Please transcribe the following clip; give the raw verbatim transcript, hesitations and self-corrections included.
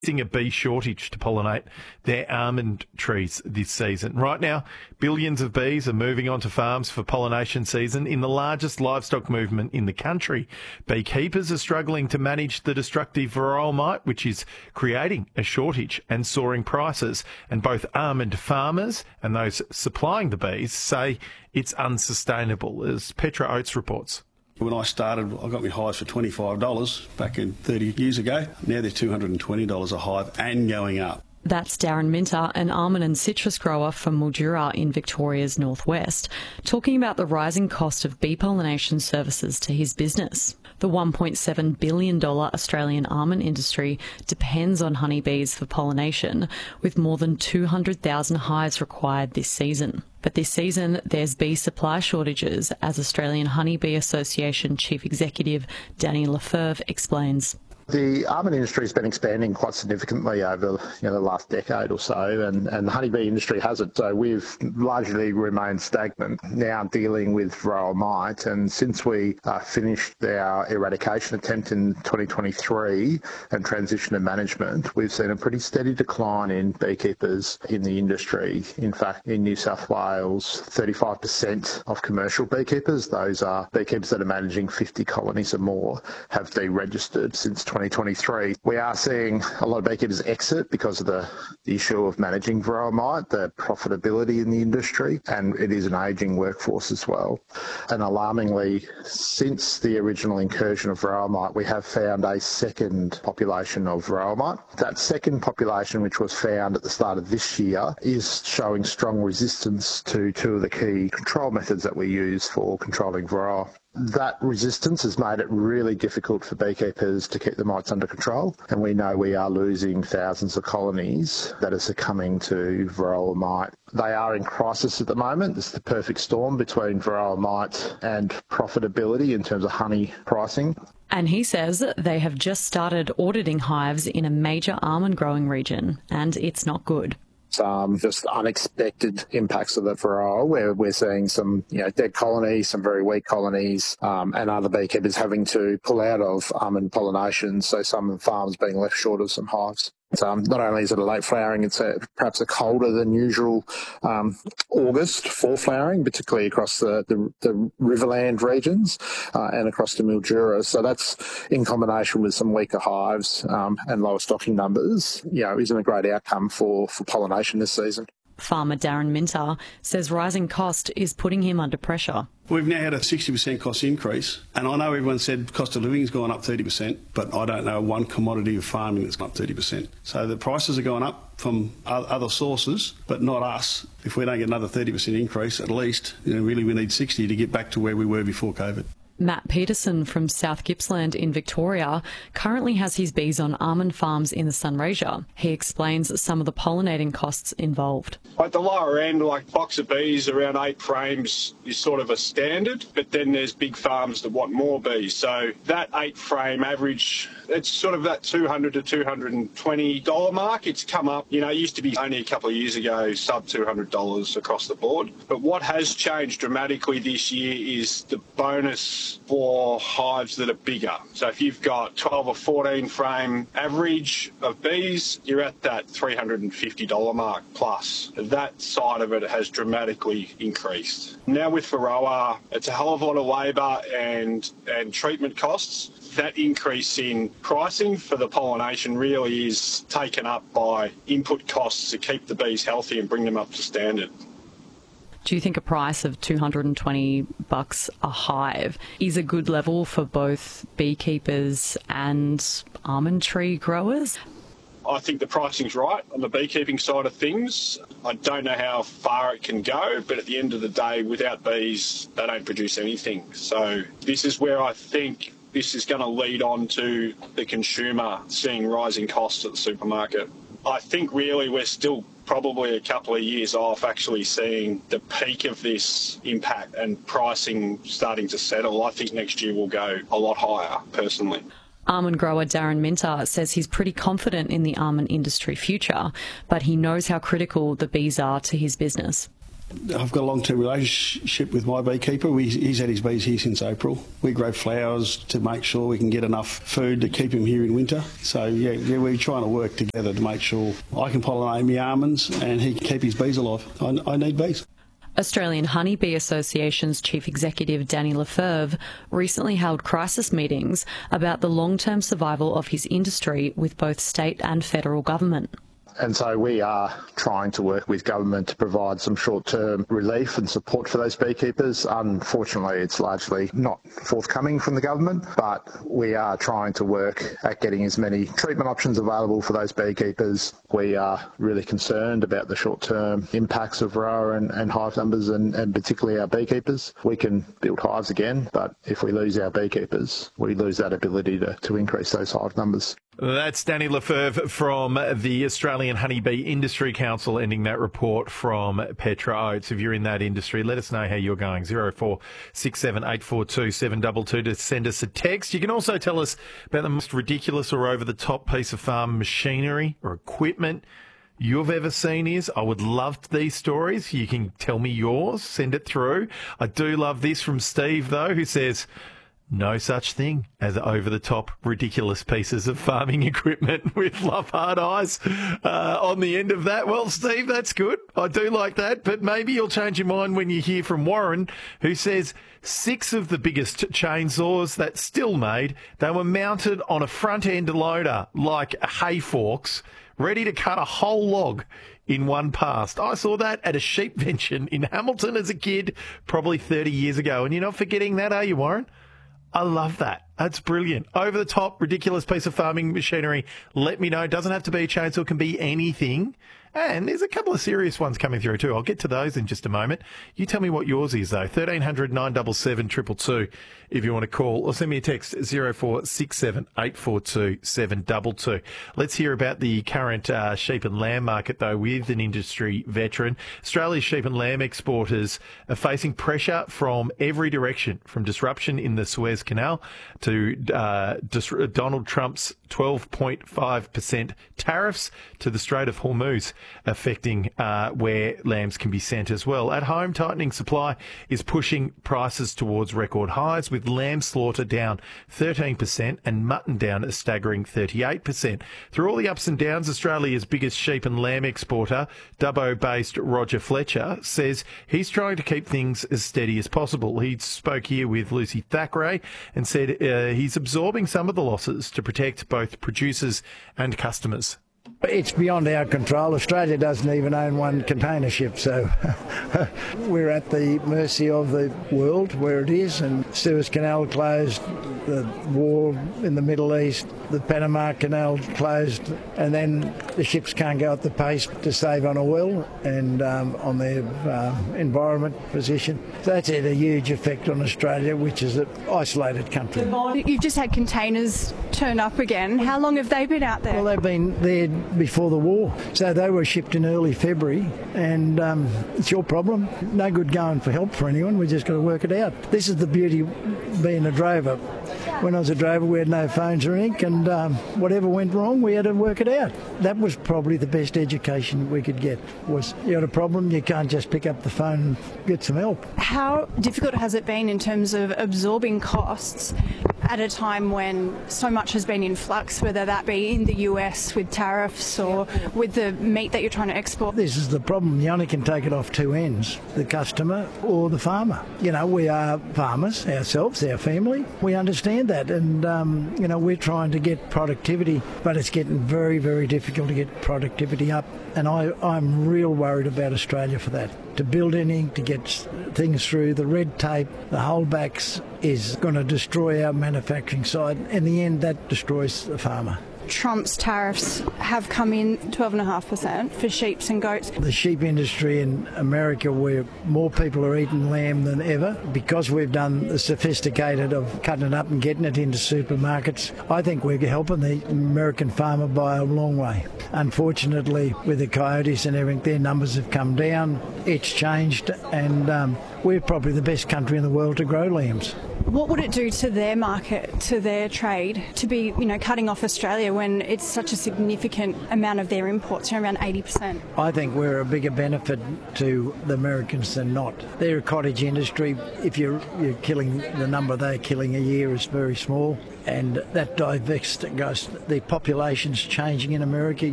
A bee shortage to pollinate their almond trees this season. Right now, billions of bees are moving onto farms for pollination season in the largest livestock movement in the country. Beekeepers are struggling to manage the destructive varroa mite, which is creating a shortage and soaring prices. And both almond farmers and those supplying the bees say it's unsustainable, as Petra Oates reports. When I started, I got my hives for twenty-five dollars back in thirty years ago. Now they're two hundred twenty dollars a hive and going up. That's Darren Minter, an almond and citrus grower from Mildura in Victoria's northwest, talking about the rising cost of bee pollination services to his business. The one point seven billion dollars Australian almond industry depends on honeybees for pollination, with more than two hundred thousand hives required this season. But this season, there's bee supply shortages, as Australian Honeybee Association Chief Executive Danny Lefebvre explains. The almond industry has been expanding quite significantly over you know, the last decade or so, and, and the honeybee industry hasn't. So we've largely remained stagnant, now dealing with varroa mite. And since we uh, finished our eradication attempt in twenty twenty-three and transition to management, we've seen a pretty steady decline in beekeepers in the industry. In fact, in New South Wales, thirty-five percent of commercial beekeepers, those are beekeepers that are managing fifty colonies or more, have deregistered since twenty twenty-three. We are seeing a lot of beekeepers exit because of the, the issue of managing varroa mite, the profitability in the industry, and it is an ageing workforce as well. And alarmingly, since the original incursion of varroa mite, we have found a second population of varroa mite. That second population, which was found at the start of this year, is showing strong resistance to two of the key control methods that we use for controlling varroa. That resistance has made it really difficult for beekeepers to keep the mites under control, and we know we are losing thousands of colonies that are succumbing to varroa mite. They are in crisis at the moment. It's the perfect storm between varroa mite and profitability in terms of honey pricing. And he says they have just started auditing hives in a major almond growing region, and it's not good. Um, just unexpected impacts of the varroa, where we're seeing some you know, dead colonies, some very weak colonies, um, and other beekeepers having to pull out of almond pollination, so some farms being left short of some hives. Um, not only is it a late flowering, it's a, perhaps a colder than usual um, August for flowering, particularly across the, the, the Riverland regions uh, and across the Mildura. So that's in combination with some weaker hives um, and lower stocking numbers, you know, isn't a great outcome for, for pollination this season. Farmer Darren Minter says rising cost is putting him under pressure. We've now had a sixty percent cost increase, and I know everyone said cost of living has gone up thirty percent, but I don't know one commodity of farming that's gone up thirty percent. So the prices are going up from other sources, but not us. If we don't get another thirty percent increase, at least, you know, really we need sixty to get back to where we were before COVID. Matt Peterson from South Gippsland in Victoria currently has his bees on almond farms in the Sunraysia. He explains some of the pollinating costs involved. At the lower end, like box of bees around eight frames is sort of a standard, but then there's big farms that want more bees. So that eight frame average, it's sort of that two hundred to two hundred twenty dollars mark. It's come up, you know, it used to be only a couple of years ago, sub two hundred dollars across the board. But what has changed dramatically this year is the bonus for hives that are bigger. So if you've got twelve or fourteen frame average of bees, you're at that three hundred fifty dollars mark plus. That side of it has dramatically increased. Now with varroa, it's a hell of a lot of labour and, and treatment costs. That increase in pricing for the pollination really is taken up by input costs to keep the bees healthy and bring them up to standard. Do you think a price of two hundred twenty bucks a hive is a good level for both beekeepers and almond tree growers? I think the pricing's right on the beekeeping side of things. I don't know how far it can go, but at the end of the day, without bees, they don't produce anything. So this is where I think this is going to lead on to the consumer seeing rising costs at the supermarket. I think really we're still probably a couple of years off actually seeing the peak of this impact and pricing starting to settle. I think next year will go a lot higher, personally. Almond grower Darren Minter says he's pretty confident in the almond industry future, but he knows how critical the bees are to his business. I've got a long-term relationship with my beekeeper. We, he's had his bees here since April. We grow flowers to make sure we can get enough food to keep him here in winter. So, yeah, yeah we're trying to work together to make sure I can pollinate my almonds and he can keep his bees alive. I, I need bees. Australian Honeybee Association's Chief Executive Danny Lefebvre recently held crisis meetings about the long-term survival of his industry with both state and federal government. And so we are trying to work with government to provide some short-term relief and support for those beekeepers. Unfortunately, it's largely not forthcoming from the government, but we are trying to work at getting as many treatment options available for those beekeepers. We are really concerned about the short-term impacts of Varroa and, and hive numbers, and, and particularly our beekeepers. We can build hives again, but if we lose our beekeepers, we lose that ability to, to increase those hive numbers. That's Danny Lefebvre from the Australian Honeybee Industry Council, ending that report from Petra Oates. If you're in that industry, let us know how you're going. zero four six seven eight four two seven two two to send us a text. You can also tell us about the most ridiculous or over-the-top piece of farm machinery or equipment you've ever seen is. I would love these stories. You can tell me yours. Send it through. I do love this from Steve, though, who says, no such thing as over-the-top, ridiculous pieces of farming equipment with love heart eyes uh, on the end of that. Well, Steve, that's good. I do like that. But maybe you'll change your mind when you hear from Warren, who says six of the biggest chainsaws that still made, they were mounted on a front-end loader like hay forks, ready to cut a whole log in one pass. I saw that at a sheep pension in Hamilton as a kid, probably thirty years ago. And you're not forgetting that, are you, Warren? I love that. That's brilliant. Over the top, ridiculous piece of farming machinery. Let me know. It doesn't have to be a chainsaw. It can be anything. And there's a couple of serious ones coming through too. I'll get to those in just a moment. You tell me what yours is though. thirteen hundred nine seven seven two two two if you want to call, or send me a text zero four six seven eight four two seven two two. Let's hear about the current uh, sheep and lamb market though with an industry veteran. Australia's sheep and lamb exporters are facing pressure from every direction, from disruption in the Suez Canal to uh, dis- Donald Trump's twelve point five percent tariffs to the Strait of Hormuz, affecting uh, where lambs can be sent as well. At home, tightening supply is pushing prices towards record highs, with lamb slaughter down thirteen percent and mutton down a staggering thirty-eight percent. Through all the ups and downs, Australia's biggest sheep and lamb exporter, Dubbo-based Roger Fletcher, says he's trying to keep things as steady as possible. He spoke here with Lucy Thackeray and said uh, he's absorbing some of the losses to protect both producers and customers. It's beyond our control. Australia doesn't even own one container ship, so we're at the mercy of the world where it is. And Suez Canal closed, the war in the Middle East, the Panama Canal closed, and then the ships can't go at the pace to save on oil and um, on their uh, environment position. So that's had a huge effect on Australia, which is an isolated country. You've just had containers turn up again. How long have they been out there? Well, they've been there before the war, so they were shipped in early February, and um, it's your problem. No good going for help for anyone. We just got to work it out. This is the beauty of being a drover. When I was a drover, we had no phones or ink, and um, whatever went wrong, we had to work it out. That was probably the best education we could get. Was you got a problem, you can't just pick up the phone and get some help. How difficult has it been in terms of absorbing costs at a time when so much has been in flux, whether that be in the U S with tariffs or with the meat that you're trying to export? This is the problem. You only can take it off two ends, the customer or the farmer. You know, we are farmers ourselves, our family. We understand that, and, um, you know, we're trying to get productivity, but it's getting very, very difficult to get productivity up, and I, I'm real worried about Australia for that. To build anything, to get things through, the red tape, the holdbacks is going to destroy our manufacturing side. In the end, that destroys the farmer. Trump's tariffs have come in twelve point five percent for sheep and goats. The sheep industry in America, where more people are eating lamb than ever, because we've done the sophisticated of cutting it up and getting it into supermarkets, I think we're helping the American farmer by a long way. Unfortunately, with the coyotes and everything, their numbers have come down. It's changed, and um, we're probably the best country in the world to grow lambs. What would it do to their market, to their trade, to be, you know, cutting off Australia when it's such a significant amount of their imports, around eighty percent? I think we're a bigger benefit to the Americans than not. They're a cottage industry. If you're, you're killing, the number they're killing a year is very small, and that diverts, goes, the population's changing in America.